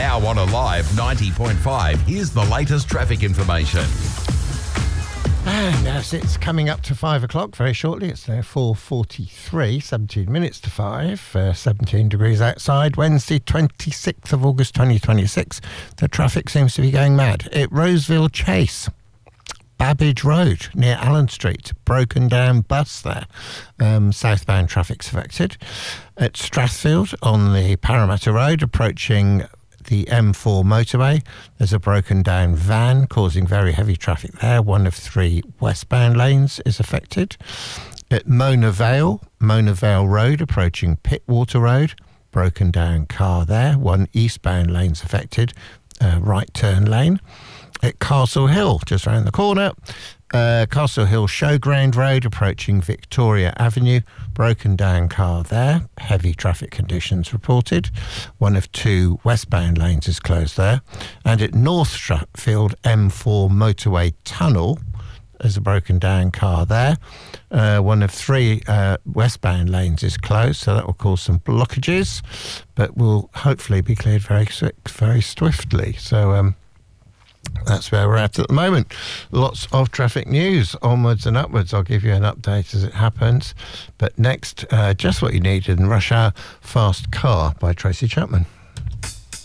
Now on Alive 90.5, here's the latest traffic information. And as it's coming up to 5 o'clock very shortly, it's now 4:43, 17 minutes to 5, 17 degrees outside, Wednesday, 26th of August 2026. The traffic seems to be going mad. At Roseville Chase, Babbage Road near Allen Street, broken down bus there. Southbound traffic's affected. At Strathfield on the Parramatta Road, approaching the M4 motorway, there's a broken down van causing very heavy traffic there. One of 3 westbound lanes is affected. At Mona Vale Road, approaching Pittwater Road, broken down car there. 1 eastbound lane's affected, right turn lane. At Castle Hill, just round the corner, Castle Hill Showground Road, approaching Victoria Avenue, broken down car there. Heavy traffic conditions reported. 1 of 2 westbound lanes is closed there. And at North Strathfield M4 motorway tunnel, there's a broken down car there. 1 of 3 westbound lanes is closed, so that will cause some blockages, but will hopefully be cleared very swiftly. So that's where we're at the moment. Lots of traffic news, onwards and upwards. I'll give you an update as it happens. But next, just what you needed in Rush Hour, Fast Car by Tracy Chapman.